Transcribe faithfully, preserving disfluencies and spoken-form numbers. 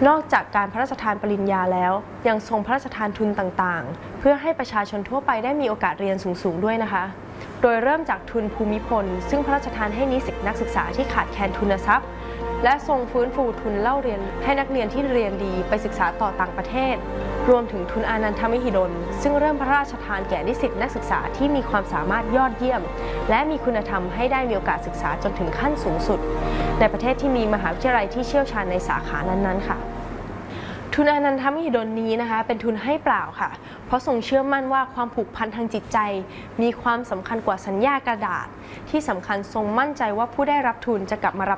นอกจากการพระราชทานปริญญาแล้วยังทรงพระราชทานทุนต่างๆเพื่อให้ประชาชนทั่วไปได้มีโอกาสเรียนสูงๆด้วยนะคะโดยเริ่มจากทุนภูมิพลซึ่งพระราชทานให้นิสิตนักศึกษาที่ขาดแคลนทุนทรัพย์และทรงฟื้นฟูทุนเล่าเรียนให้นักเรียนที่เรียนดีไปศึกษาต่อต่างประเทศรวมถึงทุนอานันทมหิดลซึ่งเริ่มพระราชทานแก่นิสิตนักศึกษาที่มีความสามารถยอดเยี่ยมและมีคุณธรรมให้ได้มีโอกาสศึกษาจนถึงขั้นสูงสุดในประเทศที่มีมหาวิทยาลัยที่เชี่ยวชาญในสาขานั้นๆค่ะทุนอานันทมหิดลนี้นะคะเป็นทุนให้เปล่าค่ะเพราะทรงเชื่อมั่นว่าความผูกพันทางจิตใจมีความสำคัญกว่าสัญญากระดาษที่สำคัญทรงมั่นใจว่าผู้ได้รับทุนจะกลับมารับ